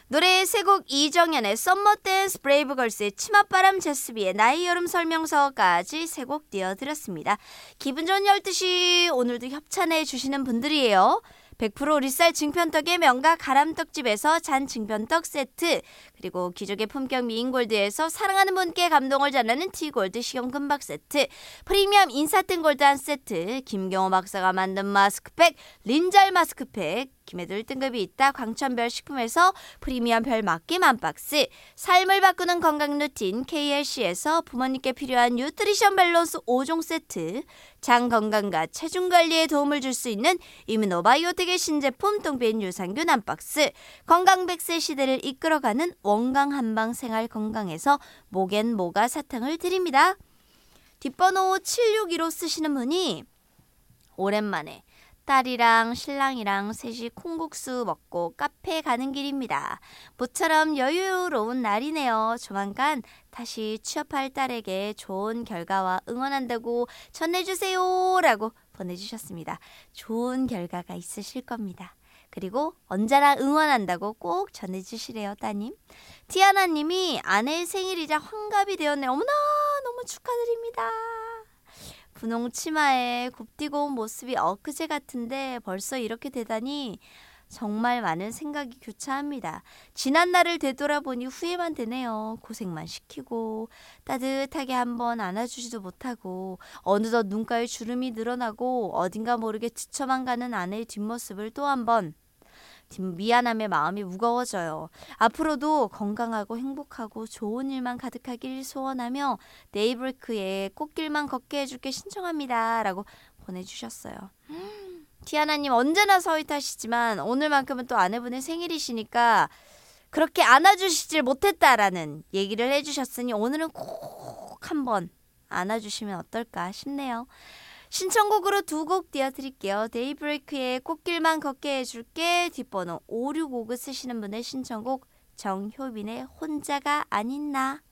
노래 세 곡 이정현의 썸머 댄스, 브레이브걸스의 치맛바람, 제스비의 나의 여름 설명서까지 세 곡 띄워드렸습니다. 기분 좋은 12시 오늘도 협찬해 주시는 분들이에요. 100% 리쌀 증편떡의 명가 가람떡집에서 잔 증편떡 세트, 그리고 기적의 품격 미인골드에서 사랑하는 분께 감동을 전하는 티골드 식용금박 세트, 프리미엄 인사튼 골드 한 세트, 김경호 박사가 만든 마스크팩 린잘 마스크팩, 김해도 1등급이 있다 광천별 식품에서 프리미엄 별 맡김 한 박스, 삶을 바꾸는 건강 루틴 KLC에서 부모님께 필요한 뉴트리션 밸런스 5종 세트, 장 건강과 체중 관리에 도움을 줄 수 있는 이뮤노바이오텍의 신제품 똥배인 유산균 한 박스, 건강 100세 시대를 이끌어가는 원강 한방 생활 건강에서 목엔 모가 사탕을 드립니다. 뒷번호 761로 쓰시는 분이 오랜만에 딸이랑 신랑이랑 셋이 콩국수 먹고 카페 가는 길입니다. 모처럼 여유로운 날이네요. 조만간 다시 취업할 딸에게 좋은 결과와 응원한다고 전해주세요 라고 보내주셨습니다. 좋은 결과가 있으실 겁니다. 그리고 언제나 응원한다고 꼭 전해주시래요, 따님. 티아나님이 아내의 생일이자 환갑이 되었네요. 어머나, 너무 축하드립니다. 분홍 치마에 곱디고 온 모습이 엊그제 같은데 벌써 이렇게 되다니 정말 많은 생각이 교차합니다. 지난 날을 되돌아보니 후회만 되네요. 고생만 시키고 따뜻하게 한번 안아주지도 못하고 어느덧 눈가에 주름이 늘어나고 어딘가 모르게 지쳐만 가는 아내의 뒷모습을 또 한번 미안함에 마음이 무거워져요. 앞으로도 건강하고 행복하고 좋은 일만 가득하길 소원하며 네이브레이크에 꽃길만 걷게 해줄게 신청합니다 라고 보내주셨어요. 티아나님 언제나 서윗하시지만 오늘만큼은 또 아내분의 생일이시니까 그렇게 안아주시질 못했다라는 얘기를 해주셨으니 오늘은 꼭 한번 안아주시면 어떨까 싶네요. 신청곡으로 두 곡 띄워드릴게요. 데이브레이크의 꽃길만 걷게 해줄게, 뒷번호 565을 쓰시는 분의 신청곡 정효빈의 혼자가 아닌 나.